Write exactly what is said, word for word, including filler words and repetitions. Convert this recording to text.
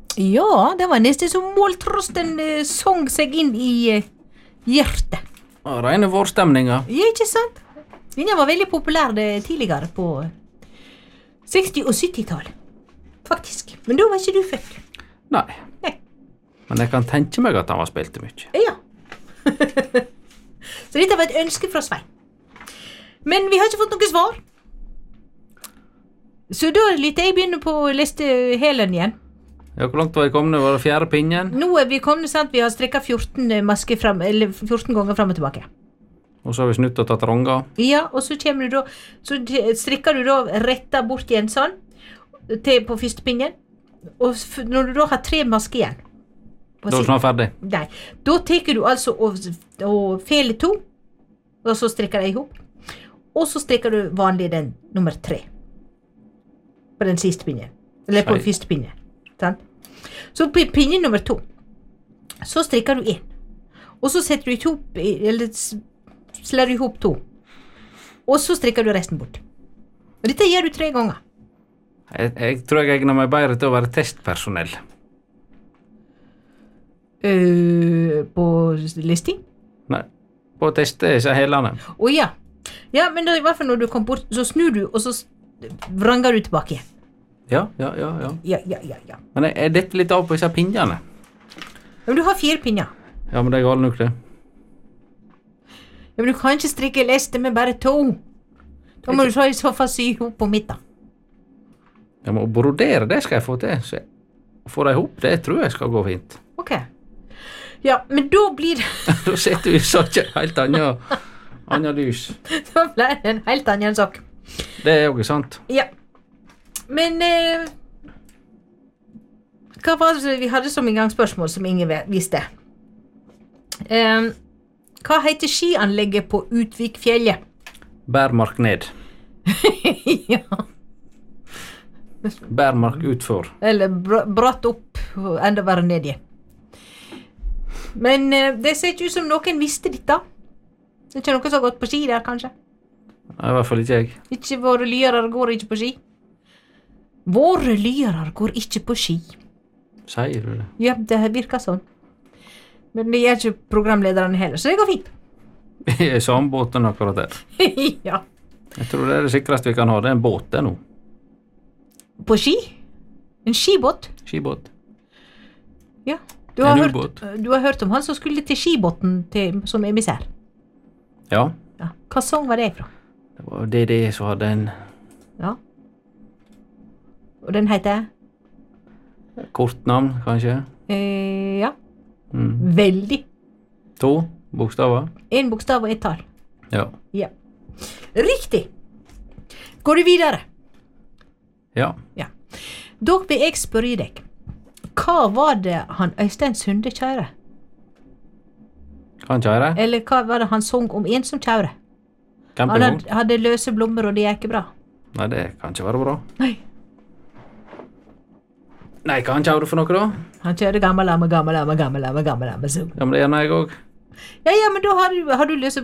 Ja, det var nesten som måltrosten eh, sång seg inn i eh, hjertet. Og rene vårstemninga. Ja, ikke sant? Den var veldig populær det, tidligere på seksti- og sytti-tallet. Faktisk. Men da var ikke du født. Nei. Nei. Men jeg kan tenke meg at han var spilte mye. Ja. Så dette var et ønske fra Svein. Men vi har ikke fått noe svar. Så da litt jeg begynner på å liste helen igjen. Ja, hvor langt var jeg kommet? Var det fjerde pinnen? Nå er vi kommet, sant? Vi har strekket fjorten masker frem, eller fjorten ganger frem og tilbake. Og så har vi snutt og tatt ronga. Ja, og så kommer du da, så strikker du da retta bort igjen sånn, til på første pinnen. Og f- når du da har tre masker igjen, på Da er du siden- snart ferdig. Nei, da teker du altså og, og feler to, og så strikker jeg ihop. Og så strikker du vanlig den nummer tre. På den siste pinnen. Eller på Skei. den første pinnen. Sant? Så på pinne nummer to, så strikker du inn. Og så setter du ihop, eller s- slår du ihop to. Og så strikker du resten bort. Og dette gjør du tre ganger. Jeg, jeg tror jeg egner meg bedre til å være testpersonell. Øh, på listing? Nei, på å teste disse helene. Å ja. Ja, men da, i hvert fall når du kom bort, så snur du, og så s- vranger du tilbake igjen. Ja, ja, ja, ja. Ja, ja, ja, ja. Men jeg, jeg detter litt av på disse pinnene. Men du har fire pinner. Ja, men det er galt nok det. Ja, men du kan ikke strikke leste med bare to. Da må du så i så fall sy ihop på midten. Jeg må brodere, det skal jeg få til. Så jeg får det ihop, det tror jeg skal gå fint. Ok. Ja, men da blir det, Da setter vi så ikke helt annet, annet lys. da blir det en helt annen sak. Det er jo ikke sant. Ja. Men eh, hva var det vi hadde som inngangsspørsmål som ingen ve- visste? Eh, hva heter skianlegget på Utvikfjellet? Bærmark ned. Ja. Bærmark utfor. Eller br bratt opp og enda verre ned igjen. Men eh, det ser ikke ut som noen visste dette. Det er ikke noen som har gått på ski der, kanskje. Nei, i hvert fall ikke jeg. Ikke våre lyere går ikke på ski. Våre lyere går ikke på ski. Sier du det? Ja, det virker sånn. Men det gjør ikke programlederne heller, så det går fint. Vi er i samme båten akkurat der. Ja. Jeg tror det er det sikreste vi kan ha. Det er en båt det nå. På ski? En skibåt? Skibåt. Ja. Du har, En hørt, ubåt. du har hørt om han som skulle til skibåten til, som emissær. Ja. Ja. Hva sang var det fra? Det var D D som hadde en Ja. Og den heter? kortnavn, kanskje. Eh, ja. Mm. Veldig. To bokstaver. En bokstav og et tall. Ja. Ja. Riktig. Går du videre? Ja. Ja. Da vil jeg spørre deg. Hva var det han Øystein Sunde kjører? Kan kjøre. Eller hva var det han sang om en som kjører? Han Campingvogn. hadde, hadde løse blommer, og det gikk bra. Nei, det kan ikke være bra. Nei. Nei, hva han kjører for noe da? Han kjører gammel lame, gammel lame, gammel lame, gammel lame. så. Ja, men det gjør jeg òg. Ja, ja, men da har du, har du løse